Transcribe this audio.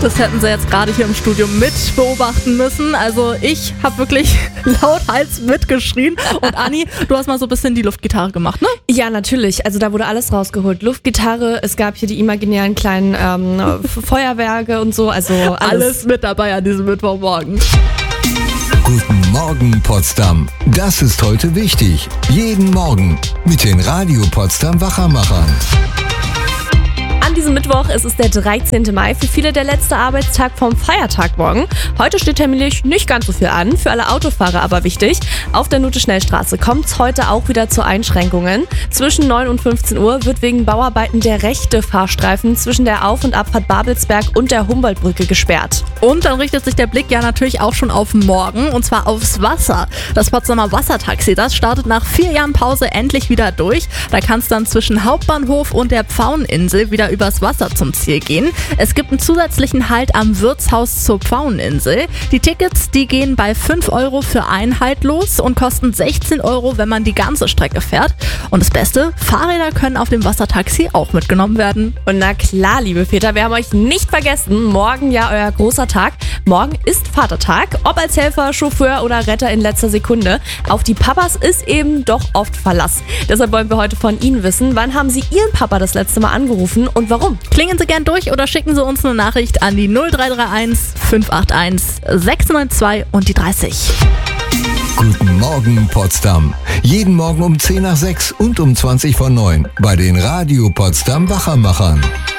Das hätten sie jetzt gerade hier im Studio mit beobachten müssen. Also ich habe wirklich lauthals mitgeschrien. Und Anni, du hast mal so ein bisschen die Luftgitarre gemacht, ne? Ja, natürlich. Also da wurde alles rausgeholt. Luftgitarre, es gab hier die imaginären kleinen Feuerwerke und so. Also Alles mit dabei an diesem Mittwochmorgen. Guten Morgen, Potsdam. Das ist heute wichtig. Jeden Morgen mit den Radio Potsdam Wachermachern. An diesem Mittwoch ist es der 13. Mai, für viele der letzte Arbeitstag vom Feiertag morgen. Heute steht terminlich nicht ganz so viel an, für alle Autofahrer aber wichtig. Auf der Nute-Schnellstraße kommt es heute auch wieder zu Einschränkungen. Zwischen 9 und 15 Uhr wird wegen Bauarbeiten der rechte Fahrstreifen zwischen der Auf- und Abfahrt Babelsberg und der Humboldtbrücke gesperrt. Und dann richtet sich der Blick ja natürlich auch schon auf morgen, und zwar aufs Wasser. Das Potsdamer Wassertaxi, das startet nach 4 Jahren Pause endlich wieder durch. Da kann es dann zwischen Hauptbahnhof und der Pfaueninsel wieder übers Wasser zum Ziel gehen. Es gibt einen zusätzlichen Halt am Wirtshaus zur Pfaueninsel. Die Tickets, die gehen bei 5 € für einen Halt los und kosten 16 €, wenn man die ganze Strecke fährt. Und das Beste, Fahrräder können auf dem Wassertaxi auch mitgenommen werden. Und na klar, liebe Väter, wir haben euch nicht vergessen, morgen ja euer großer Tag. Morgen ist Vatertag, ob als Helfer, Chauffeur oder Retter in letzter Sekunde. Auf die Papas ist eben doch oft Verlass. Deshalb wollen wir heute von Ihnen wissen, wann haben Sie Ihren Papa das letzte Mal angerufen und warum? Klingen Sie gern durch oder schicken Sie uns eine Nachricht an die 0331 581 692 und die 30. Guten Morgen, Potsdam. Jeden Morgen um 10 nach 6 und um 20 vor 9 bei den Radio Potsdam Wachermachern.